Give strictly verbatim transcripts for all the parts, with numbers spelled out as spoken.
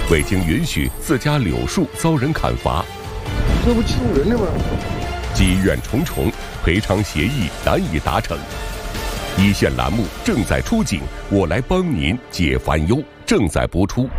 未经允许自家柳树遭人砍伐， 这不欺负人的吗？ 积怨重重，赔偿协议难以达成。一线栏目正在出警，我来帮您解烦忧，正在播出。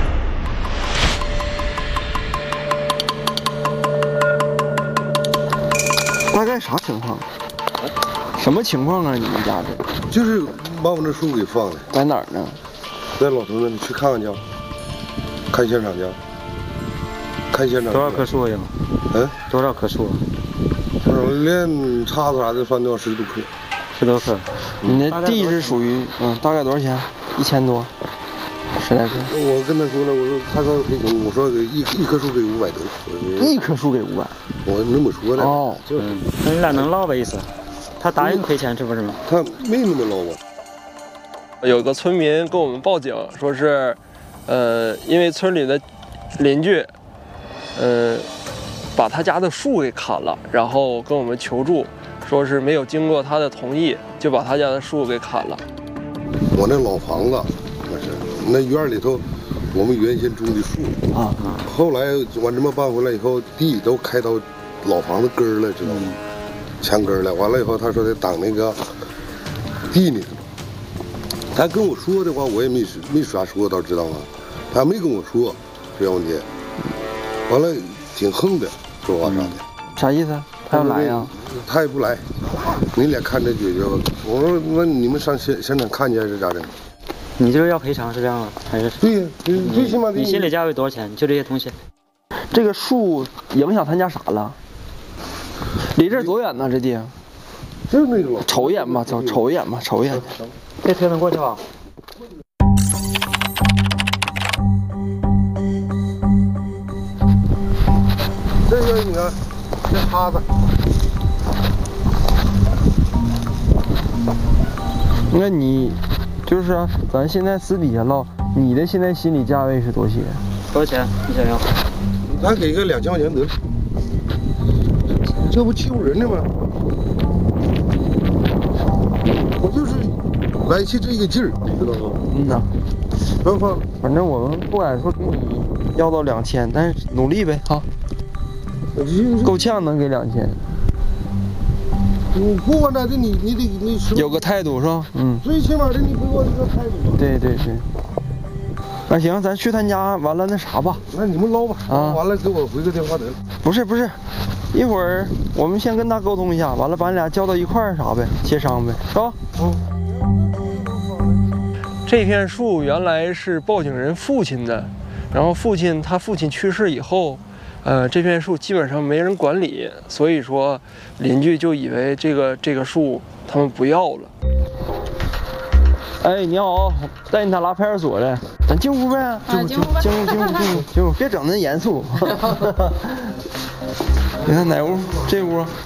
大概啥情况？什么情况啊？你们家这就是把我那树给放了， 在哪儿呢？ 在老头子，你去看看去，看现场去，看现场。 多少棵树有？ 嗯， 多少棵树？ 多少连叉子啥的算掉十多棵。 十多棵。 你那地是属于嗯，大概多少钱？一千多，十来棵。 我跟他说了，我说他说赔钱，我说给一一棵树给五百多。 一棵树给五百。 我那么说的。 哦， 就是。那你俩能唠吧意思？他答应赔钱是不是？ 他没那么唠吧。 有个村民跟我们报警，说是，呃，因为村里的邻居，呃，把他家的树给砍了，然后跟我们求助，说是没有经过他的同意就把他家的树给砍了。 我那老房子，那是那院里头，我们原先种的树啊，后来我这么搬回来以后，地都开到老房子根儿了，知道吗？墙根了，完了以后他说得挡那个地里头。他跟我说的话，我也没没啥说，倒知道吗？他没跟我说这问题，完了挺横的，说话啥的。 啥意思？他要来呀？ 他也不来，你俩看着解决吧。我说那你们上现现场看去还是咋整？ 你就是要赔偿是这样吗？还是？ 对呀，最起码你心理价位多少钱？就这些东西。 这个树影响他家啥了？离这儿多远呢？这地？ 就是那个老。 瞅一眼吧，瞅瞅一眼吧，瞅一眼。 这车能过去吧？ 这个你看，这叉子。 那你就是说，咱现在私底下唠，你的现在心理价位是多些？ 多少钱？你想要？ 咱给个两千块钱得了。这不欺负人的吗？我就是来气这个劲儿，知道吗？ 嗯呐。 芳芳， 反正我们不敢说给你要到两千，但是努力呗，哈。够呛能给两千。 你不管咋的，你你得你有个态度是吧？嗯。 最起码的，你给我一个态度。 对对对。那行，咱去他家，完了那啥吧。 那你们捞吧。 啊。 完了给我回个电话得了。 不是不是。一会儿我们先跟他沟通一下，完了把你俩叫到一块儿啥呗，协商呗，是吧？ 嗯。 这片树原来是报警人父亲的，然后父亲他父亲去世以后，呃，这片树基本上没人管理，所以说邻居就以为这个这个树他们不要了。 哎，你好，带你他拉派出所来，咱进屋呗。 啊，进屋吧。 进屋进屋进屋进屋，别整那严肃。你看哪屋？这屋啊。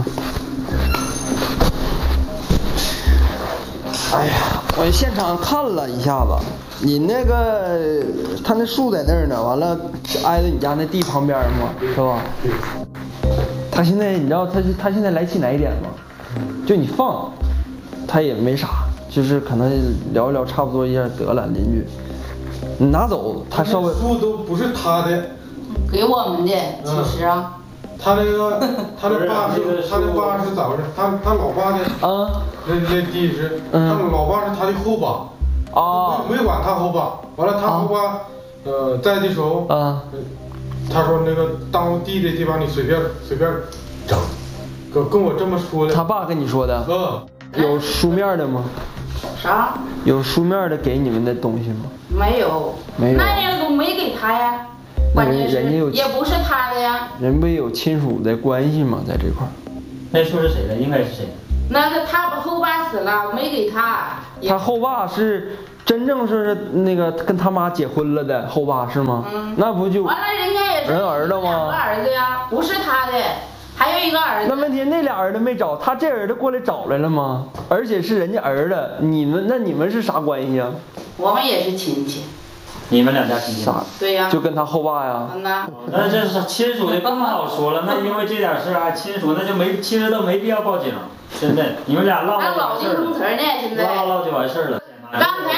哎呀，我现场看了一下子，你那个他那树在那儿呢，完了挨着你家那地旁边嘛，是吧？他现在你知道他他现在来气哪一点吗？就你放，他也没啥，就是可能聊一聊差不多一下得了，邻居，你拿走他稍微。 树都不是他的， 给我们的，其实啊。 他那个，他的爸是，他的爸是咋回事？他他老爸的啊，那那地是，他老爸是他的后爸，啊，没管他后爸，完了他后爸，呃，在的时候，啊，他说那个当地的地方你随便随便整，跟跟我这么说的。 他爸跟你说的？ 嗯， 有书面的吗？ 啥？ 有书面的给你们的东西吗？ 没有， 没有， 那人都没给他呀。 那人人家有， 也不是他的呀。 人不也有亲属的关系吗？在这块儿。 那树是谁的？应该是谁？ 那是他后爸死了，我没给他。 他后爸是真正是那个跟他妈结婚了的后爸是吗？嗯。那不就完了，人家也是人儿子吗？ 两个儿子呀，不是他的，还有一个儿子。 那问题那俩儿子没找，他这儿子过来找来了吗？而且是人家儿子，你们那你们是啥关系啊？ 我们也是亲戚。 你们两家亲戚？ 啥？ 对呀。 就跟他后爸呀。 嗯呐。 那这是亲属的更好说了，那因为这点事啊，亲属那就没，其实都没必要报警。真的，你们俩唠唠就完事儿了。 老进城词呢，现在。 唠唠就完事儿了。 刚才他说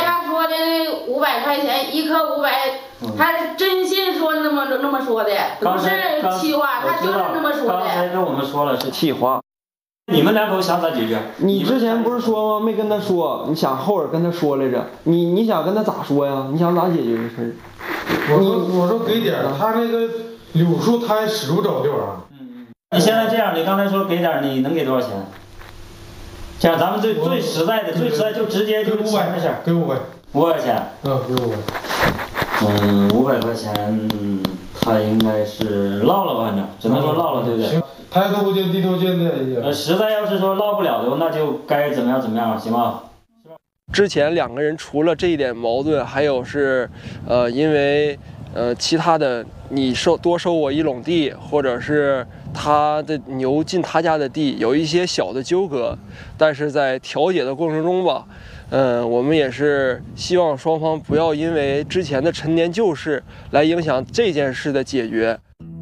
说的那五百块钱一颗五百，他是真心说那么那么说的，不是气话，他就是那么说的。 刚才跟我们说了是气话。 你们两口想咋解决？ 你之前不是说吗？没跟他说，你想后边跟他说来着。你你想跟他咋说呀？你想咋解决这事儿？ 我说我说给点儿，他那个柳树他也使不着这玩意儿。 嗯，你现在这样，你刚才说给点儿，你能给多少钱？这样咱们最最实在的，最实在就直接就是钱的事儿。 给五百。 五百块钱。 嗯，给五百。 嗯，五百块钱，他应该是落了吧？反正只能说落了，对不对？ 行，抬头不见低头见的也。 呃，实在要是说落不了的，那就该怎么样怎么样，行吗？ 之前两个人除了这一点矛盾，还有是，呃，因为呃其他的，你收多收我一垄地，或者是他的牛进他家的地，有一些小的纠葛，但是在调解的过程中吧。嗯、呃，我们也是希望双方不要因为之前的陈年旧事来影响这件事的解决。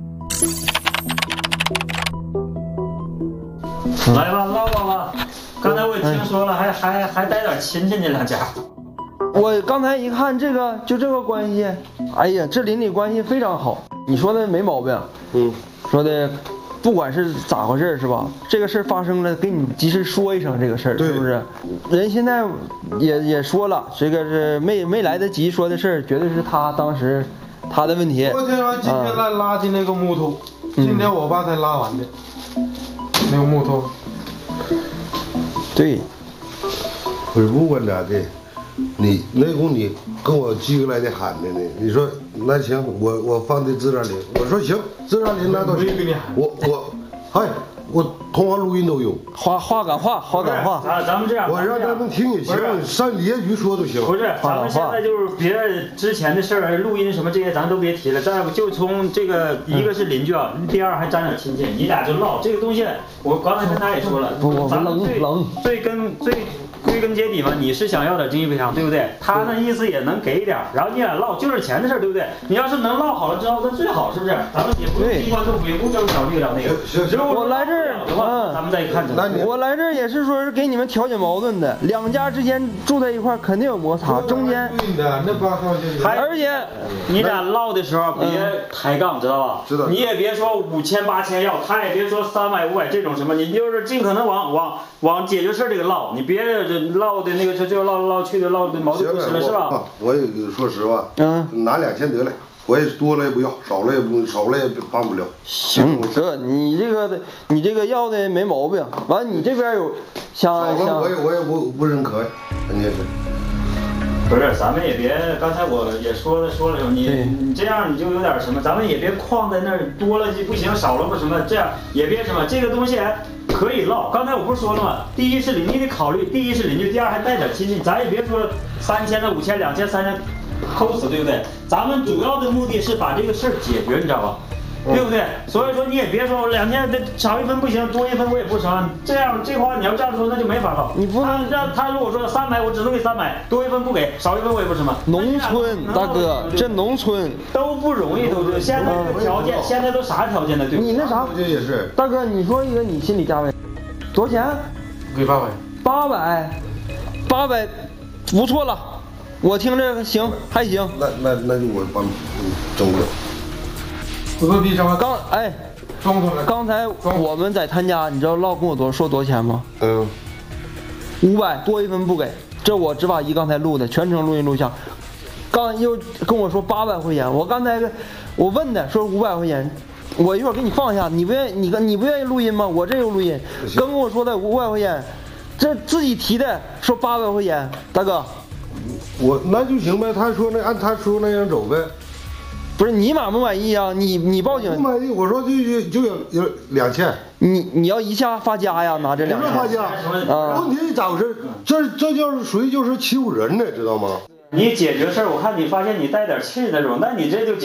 来吧，唠唠吧。刚才我也听说了，还还还带点亲戚，你两家。 我刚才一看这个，就这个关系，哎呀，这邻里关系非常好。你说的没毛病，嗯，说的。不管是咋回事是吧？这个事儿发生了，给你及时说一声这个事儿，是不是？人现在也也说了，这个是没没来得及说的事儿，绝对是他当时他的问题。 昨天完，今天来拉进那个木头，嗯、今天我爸才拉完的，那个木头。 对， 不是不管咋的，你那会你跟我寄过来的喊的呢，你说那行，我我放在自然林，我说行，自然林那都行，我我，嗨，我通话录音都有， 话话赶话，话赶话， 啊，咱们这样， 我让他们听也行，上里业局说都行。 不是，咱们现在就是别之前的事儿，录音什么这些咱都别提了，再不就从这个一个是邻居啊，第二还沾点亲戚，你俩就唠这个东西。我刚才跟他也说了，咱们最最根最。归根结底嘛，你是想要点经济赔偿，对不对？他那意思也能给点，然后你俩唠就是钱的事儿，对不对？你要是能唠好了之后，那最好，是不是？咱们也不用机关政府，也不用找这个找那个。 行行， 我来这儿的话，咱们再看。 我来这儿也是说是给你们调解矛盾的，两家之间住在一块肯定有摩擦，中间。 那八号就。 而且你俩唠的时候别抬杠，知道吧？ 知道。 你也别说五千八千要，他也别说三百五百这种什么，你就是尽可能往往往解决事儿这个唠，你别。唠的那个就就唠唠去的唠的矛盾不实了是吧？ 我也说实话，嗯，拿两千得了，我也多了也不要，少了也不少了也帮不了。 行，这你这个你这个要的没毛病。完，你这边有想想， 我也我也不不认可，人家是。 不是，咱们也别，刚才我也说了说了，你你这样你就有点什么，咱们也别框在那儿，多了就不行，少了不什么，这样也别什么，这个东西可以唠。刚才我不是说了吗？第一是邻，你得考虑，第一是邻居，第二还带点亲戚，咱也别说三千的、五千、两千、三千，抠死，对不对？咱们主要的目的是把这个事儿解决，你知道吧？对不对？所以说你也别说两千少一分不行，多一分我也不成。这样这话你要这样说，那就没法唠。 你不能让他如果说三百，我只能给三百，多一分不给，少一分我也不什么。 农村大哥，这农村都不容易，都是现在这个条件，现在都啥条件呢？对不对？ 你那啥， 这也是大哥，你说一个你心理价位多少钱？ 给八百。 八百，八百，不错了。我听着行，还行。 那那那就我帮你整不了。 刚哎，刚才我们在他家，你知道唠跟我多说多少钱吗？嗯，五百多一分不给。这我执法仪刚才录的，全程录音录像。刚又跟我说八百块钱，我刚才我问的说五百块钱，我一会儿给你放下，你不愿意你你不愿意录音吗？我这有录音，刚跟我说的五百块钱，这自己提的说八百块钱，大哥， 我那就行呗，他说那按他说那样走呗。 不是你满不满意啊？你你报警不满意，我说就就就有有两千。 你你要一下发家呀？拿这两千。 不是发家啊？问题咋回事？这这就是属于就是欺负人的，知道吗？ 你解决事儿，我看你发现你带点气那种，那你这就。